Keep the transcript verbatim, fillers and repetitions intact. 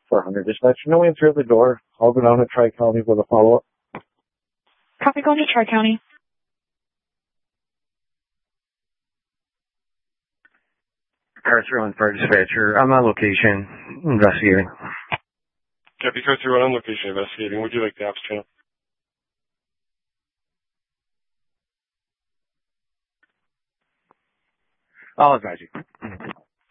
four hundred dispatch. No answer at the door. I'll go down to Tri-County with a follow-up. Copy, going to Tri-County. Car three one for dispatcher. I'm on location, investigating. Copy, car three one on location, investigating. Would you like the ops channel? I'll advise you.